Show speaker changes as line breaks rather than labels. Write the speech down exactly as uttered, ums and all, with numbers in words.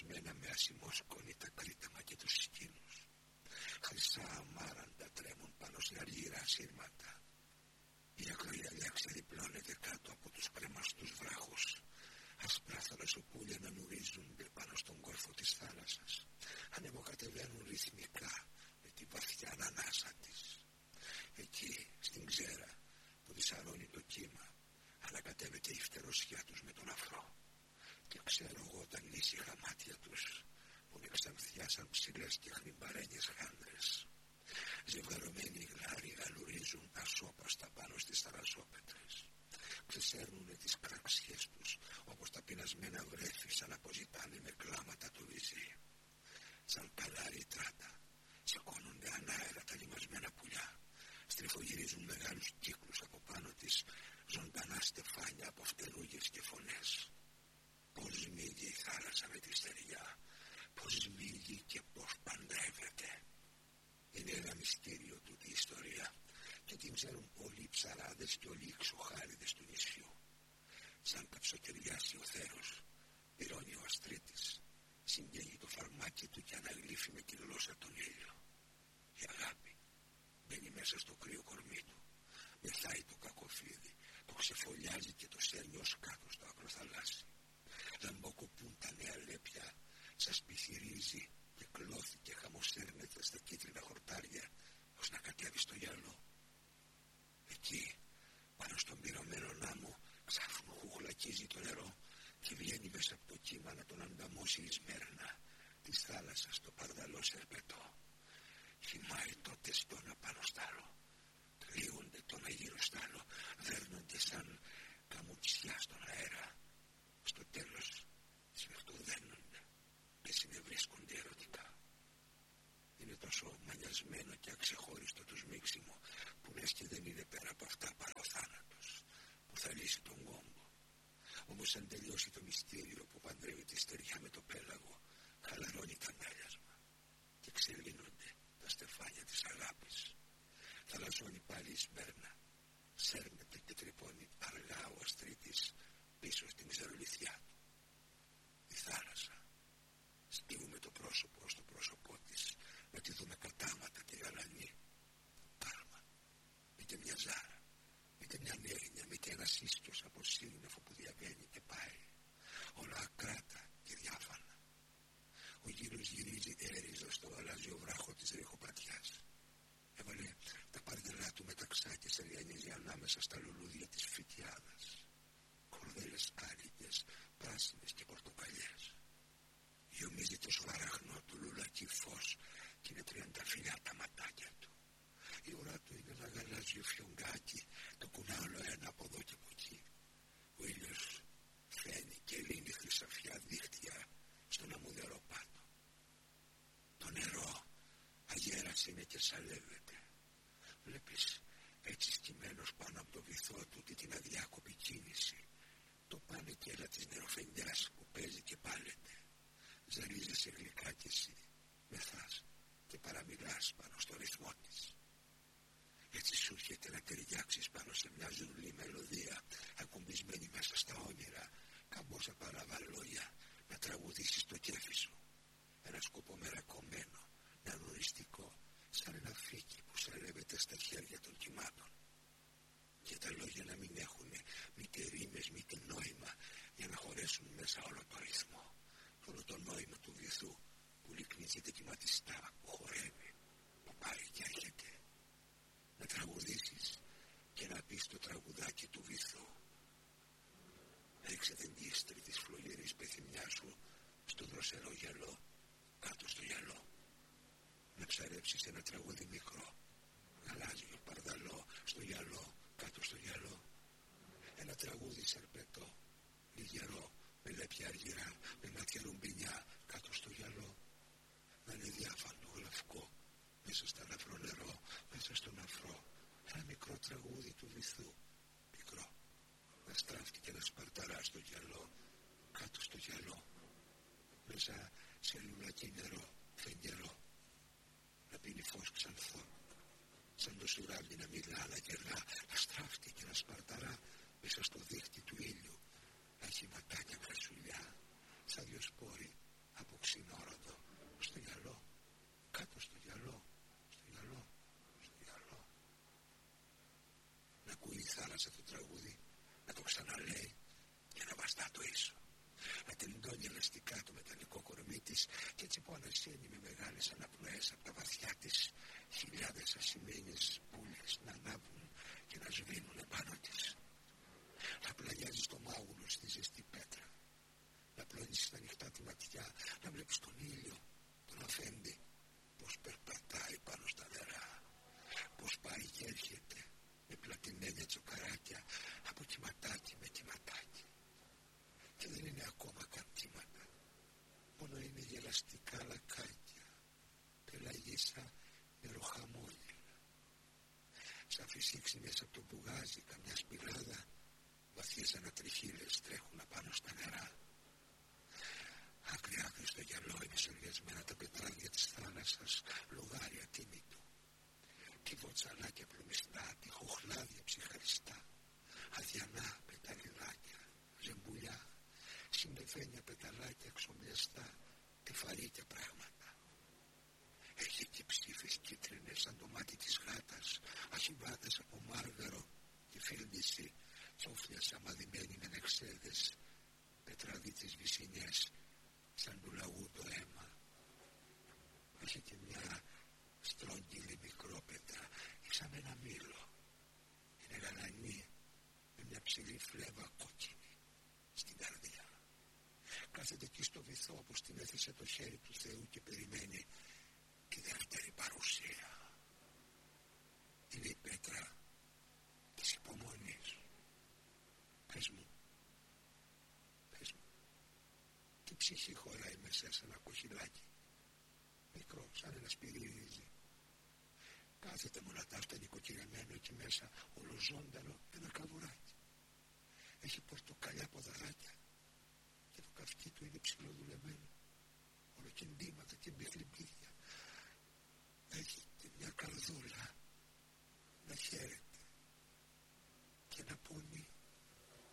τυλιγμένα με ασημόσκονη τα κρίταμα και τους σκήνους. Χρυσά αμάραντα τρέμουν πάνω σε αργυρά σύρματα. Η ακρογιαλιά ξεδιπλώνεται κάτω από τους κρεμαστούς βράχους. Ασπρά θαλασσοπούλια να νουρίζονται πάνω στον κόρφο της θάλασσας. Ανεβοκατεβαίνουν ρυθμικά με τη βαθιά ανανάσα της. Εκεί, στην ξέρα, που δυσαρώνει το κύμα, ανακατεύεται η φτερωσιά τους με τον αφρό. Και ξέρω εγώ τα ήσυχα μάτια τους, που με ξανθιάσαν ψηλές και χνιμπαρένιες χάνδρες. Ζευγαρωμένοι γλάροι γαλουρίζουν ασώπαστα πάνω στις θαλασσόπετρες. Ξεσέρνουνε τις κραξιές τους, όπως τα πεινασμένα βρέφη σαν αποζητάνε με κλάματα το βυζί. Σαν καλάρι τράτα, σηκώνονται ανάερα τα λιμασμένα πουλιά. Στριφογυρίζουν μεγάλους κύκλους από πάνω της, ζωντανά στεφάνια από φτερούγες και φωνές. Πώς μύγει η θάλασσα με τη στεριά, πώς μύγει και πώς παντρεύεται. Είναι ένα μυστήριο τούτη η ιστορία και την ξέρουν όλοι οι ψαράδες και όλοι οι ξοχάριδες του νησιού. Σαν καψοκαιριάσει ο θέρος, πυρώνει ο αστρίτης, συγγένει το φαρμάκι του και αναγλύφει με τη γλώσσα τον ήλιο. Η αγάπη μπαίνει μέσα στο κρύο κορμί του, μεθάει το κακοφίδι, το ξεφωλιάζει και το σέρνει ως κάτω στο ακροθαλάσσι. Λαμποκοπούν τα νέα λέπια, σας πυθυρίζει και κλώθει και χαμοσέρνεται στα κίτρινα χορτάρια ως να κατέβει στο γυαλό. Εκεί, πάνω στον πυρωμένο νάμο, ξάφνου χουχλακίζει το νερό και βγαίνει μέσα από το κύμα να τον ανταμώσει η σμέρνα της θάλασσας στο παρδαλό σερπετό. Χυμάει τότε στόνα πάνω στάλο, τρίβονται τον αγύρο στάλο, δέρνονται σαν καμουτσιά στον αέρα. Στο τέλος σφιχτοδένονται και συνευρίσκονται ερωτικά. Είναι τόσο μανιασμένο και αξεχώριστο το σμίξιμο που λες και δεν είναι πέρα από αυτά παρά ο θάνατος που θα λύσει τον κόμπο. Όμως αν τελειώσει το μυστήριο που παντρεύει τη στεριά με το πέλαγο, χαλαρώνει τα αγκάλιασμα και ξελύνονται τα στεφάνια της αγάπης. Θαλασσώνει πάλι η σμέρνα, σέρνεται και τρυπώνει αργά ο αστρίτης πίσω στην ξερολιθιά του. Η θάλασσα στίβουμε το πρόσωπο στο πρόσωπό της, να τη δούμε κατάματα και γαλανή. Πάρμα, μήτε μια ζάρα, μήτε μια νέγνια, μήτε ένας ίσκιος από σύννεφο που διαβαίνει και πάει. Όλα ακράτα και διάφανα. Ο γύρος γυρίζει έριζο στο γαλάζιο βράχο της ριχοπατιάς. Έβαλε τα παρδελά του μεταξά και σεριανίζει ανάμεσα στα λουλούδια της φυτιάδας. Κορδέλες άλυτες, πράσινες και πορτοκαλιές. Γιομίζει το σβαραχνό του λουλακί φως και είναι τριανταφυλλιά τα ματάκια του. Η ουρά του είναι ένα γαλάζιο φιονγκάκι, το κουνά όλο ένα από εδώ και από εκεί. Ο ήλιος φαίνει και λύνει χρυσαφιά δίχτυα στον αμμουδερό πάτο. Το νερό αγέρας είναι και σαλεύεται. Βλέπεις έτσι σκυμμένος πάνω από το βυθό του την αδιάκοπη κίνηση. Το πάνε και έλα της νεροφενιάς που παίζει και πάλεται. Ζαλίζεσαι γλυκά κι εσύ, μεθάς και παραμιλάς πάνω στο ρυθμό της. Έτσι σου έρχεται να ταιριάξεις πάνω σε μια ζουρλή μελωδία, ακουμπισμένη μέσα στα όνειρα, καμπόσα παραβαλόγια, να τραγουδήσεις το κέφι σου. Ένα σκοπομερακωμένο, ναυριστικό, σαν ένα φύκι που σαλεύεται στα χέρια των κυμάτων. Και τα λόγια να μην έχουν μήτε ρήμες μήτε νόημα, για να χωρέσουν μέσα όλο το ρυθμό. Όλο το νόημα του βυθού που λυκνίζεται κυματιστά, που χορεύει, που πάει και έρχεται. Να τραγουδήσεις και να πεις το τραγουδάκι του βυθού. Ρίξε την δίστρη της φλογερής πεθυμιάς σου στο δροσερό γυαλό, κάτω στο γυαλό. Να ψαρέψεις ένα τραγούδι μικρό, γαλάζιο παρδαλό, στο γυαλό, κάτω στο γυαλό. Ένα τραγούδι σερπετό, λιγερό, με λέπια αργυρά, με μάτια ρουμπινιά, κάτω στο γυαλό. Να είναι διάφανο γλαυκό, μέσα στα λαφρό νερό, μέσα στον αφρό. Ένα μικρό τραγούδι του βυθού, μικρό. Να στράφτει και να σπαρταρά στο γυαλό, κάτω στο γυαλό. Μέσα σε λουλακί νερό, φεγγερό. Να πίνει φως ξανθό, σαν το σουράβι να μιλά, να γελά, να στράφτει και να σπαρταρά μέσα στο δίχτυ του ήλιου. Να έχει ματάκια βρασουλιά, σαν δυο σπόροι από σταμάτησε το τραγούδι, να το ξαναλέει και να βαστά το ίσο. Να τελειώνει ελαστικά το μεταλλικό κορμί της και έτσι που ανασένει με μεγάλες αναπνοές από τα βαθιά της χιλιάδες ασημένιες πουλες να ανάβουν και να σβήνουν επάνω της. Να πλαγιάζει στο μάγουλο στη ζεστή πέτρα, να πλώνεις στα ανοιχτά τη ματιά, να βλέπεις τον ήλιο, τον αφέντη, πως περπατάει πάνω στα νερά, πως πάει και έρχεται με πλατινένια τσοκαράκια από κυματάκι με κυματάκι. Και δεν είναι ακόμα καν κύματα, μόνο είναι γελαστικά λακάκια, πελαγίσα νεροχαμόγελα. Σαν φυσήξει μέσα από το μπουγάζι καμιά σπηλάδα, βαθιές ανατριχίλες τρέχουν απάνω στα νερά. Άκρη-άκρη στο γυαλό είναι σοριασμένα τα πετράδια της θάλασσας, λογάρια τίμητο. Τη βοτσαλάκια πλουμιστά, τη χοχλάδια ψυχαριστά, αδιανά πεταλιδάκια, ζεμπουλιά, συννεφένια πεταλάκια ξομπλιαστά, τεφαρίκια πράγματα. Έχει και ψήφες κίτρινες σαν το μάτι της γάτας, αχιβάτες από μάργαρο και φίλντιση, τσόφλια σαμαδημένη με νεξέδες, πετραδίτσες βυσσινιές σαν του λαγού το αίμα. Έχει και μια στρογγύλη μικρόπετρα σαν ένα μήλο. Είναι γαλανή με μια ψηλή φλέβα κόκκινη στην καρδιά. Κάθεται εκεί στο βυθό όπως την έθεσε το χέρι του Θεού και περιμένει τη δεύτερη παρουσία. Είναι η πέτρα της υπομονής. Πες μου, πες μου, τι ψυχή χωράει μέσα σε ένα κοχυλάκι, μικρό σαν ένα σπυρίδι. Κάθεται μονατάφτα νοικοκυριαμένο εκεί μέσα, ολοζώντανο ένα καβουράκι. Έχει πορτοκαλιά ποδαράκια και το καυτί του είναι ψηλοδουλεμένο, ολοκεντή